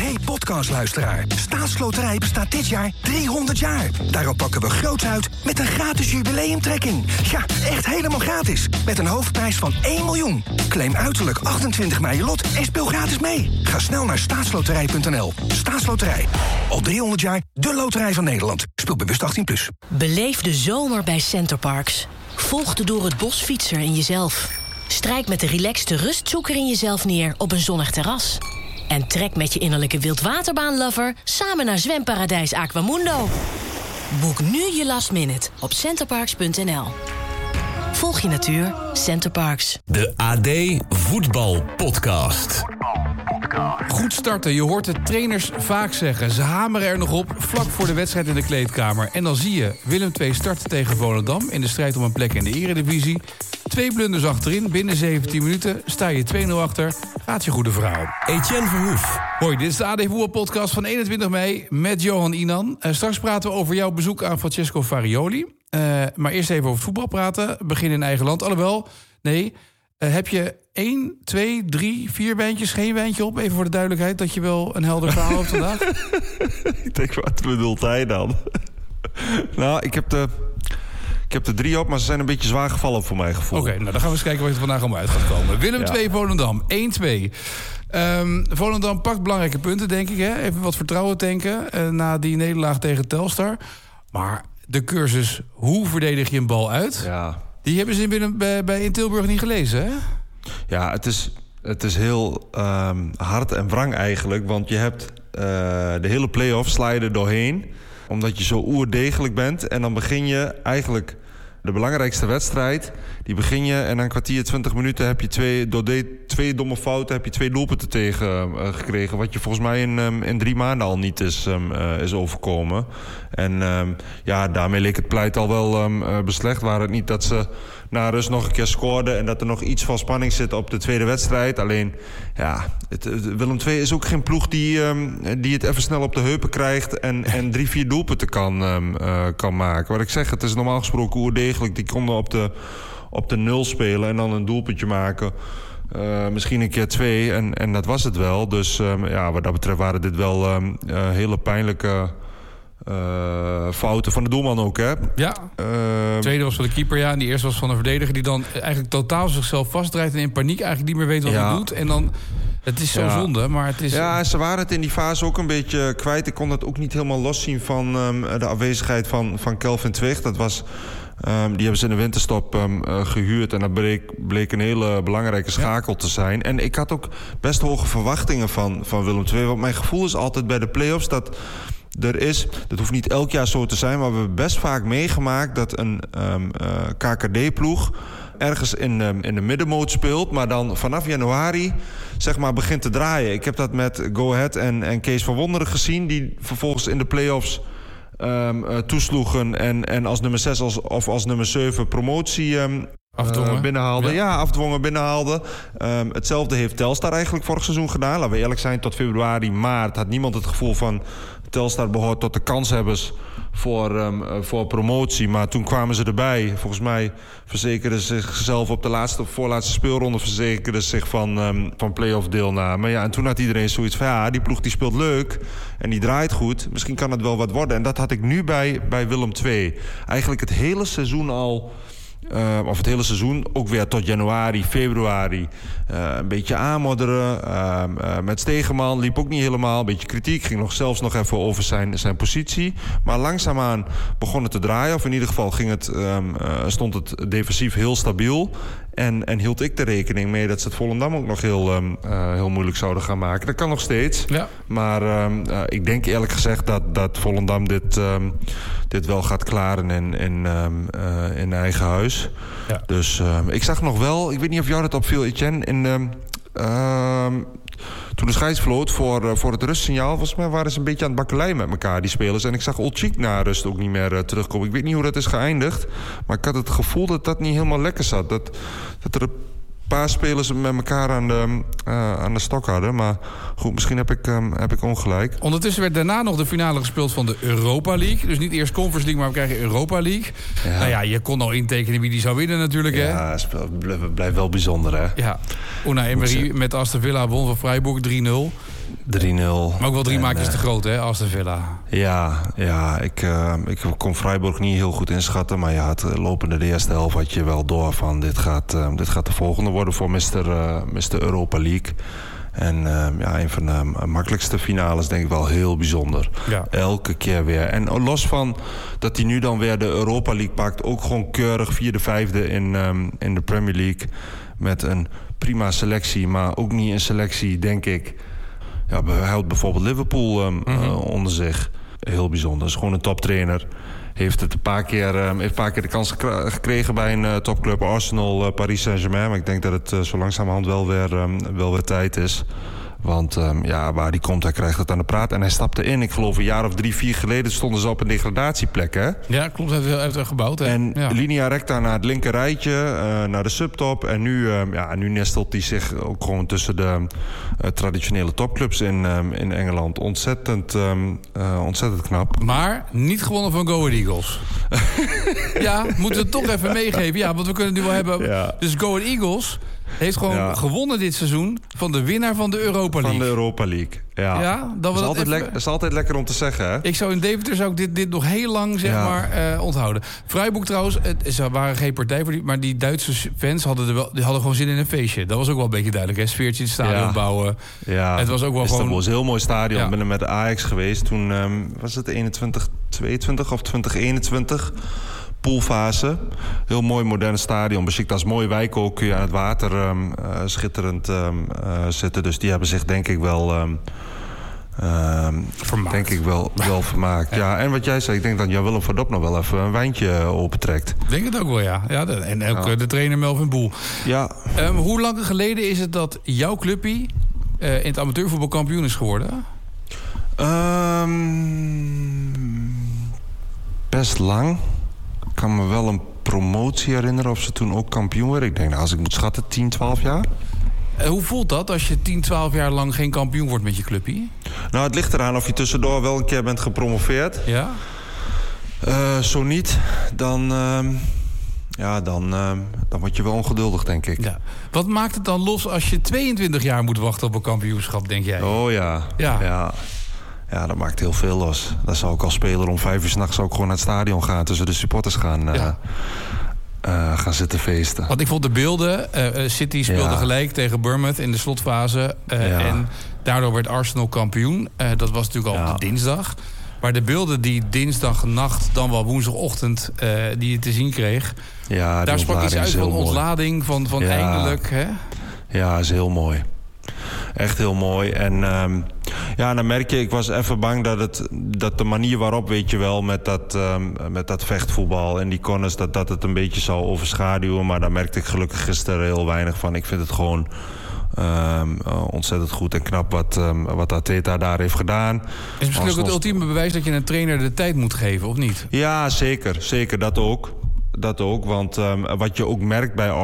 Hey podcastluisteraar, Staatsloterij bestaat dit jaar 300 jaar. Daarom pakken we groots uit met een gratis jubileumtrekking. Ja, echt helemaal gratis. Met een hoofdprijs van 1 miljoen. Claim uiterlijk 28 mei je lot en speel gratis mee. Ga snel naar staatsloterij.nl. Staatsloterij. Al 300 jaar de loterij van Nederland. Speel bewust 18+. Beleef de zomer bij Centerparks. Volg de door het bos fietser in jezelf. Strijk met de relaxte rustzoeker in jezelf neer op een zonnig terras. En trek met je innerlijke wildwaterbaanlover samen naar zwemparadijs Aquamundo. Boek nu je last minute op centerparks.nl. Volg je natuur, Centerparks. De AD Voetbal Podcast. Goed starten, je hoort de trainers vaak zeggen. Ze hameren er nog op, vlak voor de wedstrijd in de kleedkamer. En dan zie je Willem II starten tegen Volendam in de strijd om een plek in de Eredivisie. 2 blunders achterin, binnen 17 minuten sta je 2-0 achter. Gaat je goede verhaal. Etienne Verhoef. Hoi, dit is de AD Voetbal Podcast van 21 mei met Johan Inan. Straks praten we over jouw bezoek aan Francesco Farioli. Maar eerst even over het voetbal praten. Begin in eigen land. Alhoewel, nee... heb je 1, 2, 3, 4 wijntjes, geen wijntje op? Even voor de duidelijkheid, dat je wel een helder verhaal hebt vandaag. Ik denk, wat bedoelt hij dan? Nou, ik heb er 3 op, maar ze zijn een beetje zwaar gevallen voor mijn gevoel. Oké, nou dan gaan we eens kijken waar het vandaag allemaal uit gaat komen. Willem 2, Volendam, 1-2. Volendam pakt belangrijke punten, denk ik. Hè? Even wat vertrouwen tanken na die nederlaag tegen Telstar. Maar de cursus, hoe verdedig je een bal uit... Ja. Die hebben ze in Tilburg niet gelezen, hè? Ja, het is heel hard en wrang eigenlijk. Want je hebt de hele play-off sla je er doorheen. Omdat je zo oerdegelijk bent. En dan begin je eigenlijk de belangrijkste wedstrijd. Die begin je en na een kwartier, 20 minuten... heb je door twee domme fouten heb je 2 doelpunten tegen gekregen. Wat je volgens mij in 3 maanden al niet is overkomen. En daarmee leek het pleit al wel beslecht. Waar het niet dat ze na rust nog een keer scoorden... en dat er nog iets van spanning zit op de tweede wedstrijd. Alleen, ja, Willem II is ook geen ploeg die het even snel op de heupen krijgt... en 3-4 doelpunten kan maken. Wat ik zeg, het is normaal gesproken oerdegelijk. Die konden op de 0 spelen en dan een doelpuntje maken... misschien een keer 2 en dat was het wel. Dus wat dat betreft waren dit wel hele pijnlijke fouten van de doelman ook, hè? Ja, de tweede was van de keeper, ja. En die eerste was van de verdediger... die dan eigenlijk totaal zichzelf vastdraait... en in paniek eigenlijk niet meer weet wat hij doet. En dan... Het is zo zonde, maar het is... Ja, ze waren het in die fase ook een beetje kwijt. Ik kon dat ook niet helemaal loszien van de afwezigheid van Kelvin Twig. Dat was... die hebben ze in de winterstop gehuurd... en dat bleek een hele belangrijke schakel te zijn. En ik had ook best hoge verwachtingen van Willem II. Want mijn gevoel is altijd bij de play-offs dat... dat hoeft niet elk jaar zo te zijn... maar we hebben best vaak meegemaakt dat een KKD-ploeg... ergens in de middenmoot speelt... maar dan vanaf januari zeg maar begint te draaien. Ik heb dat met Go Ahead en Kees van Wonderen gezien... die vervolgens in de play-offs toesloegen... en als nummer 6 of als nummer 7 promotie... binnenhaalde. Ja, afdwongen binnenhaalde. Hetzelfde heeft Telstar eigenlijk vorig seizoen gedaan. Laten we eerlijk zijn, tot februari, maart... had niemand het gevoel van... Telstar behoort tot de kanshebbers voor promotie. Maar toen kwamen ze erbij. Volgens mij verzekerden ze zichzelf op de laatste of voorlaatste speelronde... verzekerden zich van play-off deelname. Ja, en toen had iedereen zoiets van... ja, die ploeg die speelt leuk en die draait goed. Misschien kan het wel wat worden. En dat had ik nu bij Willem II. Eigenlijk het hele seizoen al... of het hele seizoen, ook weer tot januari, februari... een beetje aanmodderen. Met Stegeman liep ook niet helemaal. Een beetje kritiek, ging zelfs nog even over zijn positie. Maar langzaamaan begon het te draaien. Of in ieder geval stond het defensief heel stabiel. En hield ik er rekening mee dat ze het Volendam ook nog heel moeilijk zouden gaan maken. Dat kan nog steeds. Ja. Maar ik denk eerlijk gezegd dat Volendam dit wel gaat klaren in eigen huis. Ja. Dus ik zag nog wel, ik weet niet of jou dat opviel, Etienne... toen de scheidsvloot voor het rustsignaal... volgens mij waren ze een beetje aan het bakkeleien met elkaar, die spelers. En ik zag Olczyk na rust ook niet meer terugkomen. Ik weet niet hoe dat is geëindigd. Maar ik had het gevoel dat dat niet helemaal lekker zat. Dat er een paar spelers met elkaar aan de stok hadden. Maar goed, misschien heb ik ongelijk. Ondertussen werd daarna nog de finale gespeeld van de Europa League. Dus niet eerst Conference League, maar we krijgen Europa League. Ja. Nou ja, je kon al intekenen wie die zou winnen natuurlijk. Hè? Ja, het blijft wel bijzonder, hè? Ja. Unai Emery met Aston Villa won van Freiburg 3-0. 3-0. Maar ook wel 3 En, maakjes te groot, hè, Aston Villa. Ja, ik kon Freiburg niet heel goed inschatten. Maar je had lopende de eerste helft had je wel door van... dit gaat de volgende worden voor Mr. Europa League. En een van de makkelijkste finales denk ik wel heel bijzonder. Ja. Elke keer weer. En los van dat hij nu dan weer de Europa League pakt... ook gewoon keurig 4e, 5e in de Premier League... met een prima selectie, maar ook niet een selectie, denk ik... Ja, hij houdt bijvoorbeeld Liverpool onder zich. Heel bijzonder. Is gewoon een toptrainer. Heeft een paar keer de kans gekregen bij een topclub Arsenal, Paris Saint-Germain. Maar ik denk dat het zo langzamerhand wel weer tijd is. Want waar die komt, hij krijgt het aan de praat. En hij stapte in, ik geloof een jaar of 3, 4 geleden... stonden ze op een degradatieplek, hè? Ja, klopt. Hij heeft er gebouwd. Hè? En linea recta naar het linker rijtje, naar de subtop. En nu nestelt hij zich ook gewoon tussen de traditionele topclubs in Engeland. Ontzettend knap. Maar niet gewonnen van Go Ahead Eagles. Ja, moeten we het toch even meegeven. Ja, want we kunnen het nu wel hebben. Ja. Dus Go Ahead Eagles... heeft gewoon gewonnen dit seizoen van de winnaar van de Europa League. Van de Europa League, ja. Dat is altijd lekker om te zeggen, hè? Ik zou in Deventer dit nog heel lang onthouden. Freiburg trouwens, er waren geen partij voor maar die Duitse fans hadden gewoon zin in een feestje. Dat was ook wel een beetje duidelijk, hè? Sfeertje in het stadion bouwen. Ja, het was ook wel Istanbul is een heel mooi stadion. Ik ben er met de Ajax geweest. Toen was het 22 of 2021... poolfase. Heel mooi modern stadion. Besiktas, mooie wijk ook. Kun je aan het water schitterend zitten. Dus die hebben zich denk ik wel... vermaakt. Denk ik wel vermaakt. Ja, en wat jij zei, ik denk dat Jan Willem van Dop nog wel even een wijntje opentrekt. Ik denk het ook wel, ja. En ook de trainer Melvin Boel. Ja. Hoe lang geleden is het dat jouw clubpie in het amateurvoetbal kampioen is geworden? Best lang. Ik kan me wel een promotie herinneren of ze toen ook kampioen werden. Ik denk, als ik moet schatten, 10, 12 jaar. Hoe voelt dat als je 10, 12 jaar lang geen kampioen wordt met je clubpie? Nou, het ligt eraan of je tussendoor wel een keer bent gepromoveerd. Ja? Zo niet, dan word je wel ongeduldig, denk ik. Ja. Wat maakt het dan los als je 22 jaar moet wachten op een kampioenschap, denk jij? Oh ja. Ja, dat maakt heel veel los. Dan zou ik als speler om 5 uur 's nachts ook gewoon naar het stadion gaan... tussen de supporters gaan zitten feesten. Want ik vond de beelden... City speelde gelijk tegen Bournemouth in de slotfase. En daardoor werd Arsenal kampioen. Dat was natuurlijk al op de dinsdag. Maar de beelden die dinsdagnacht, dan wel woensdagochtend... die je te zien kreeg... daar sprak iets uit van ontlading, van eindelijk. Hè? Ja, is heel mooi. Echt heel mooi. En dan merk je, ik was even bang dat de manier waarop, weet je wel, met dat vechtvoetbal en die corners, dat het een beetje zou overschaduwen. Maar daar merkte ik gelukkig gisteren heel weinig van. Ik vind het gewoon ontzettend goed en knap wat Arteta daar heeft gedaan. Is misschien ook het ultieme bewijs dat je een trainer de tijd moet geven, of niet? Ja, zeker. Zeker, dat ook. Want wat je ook merkt bij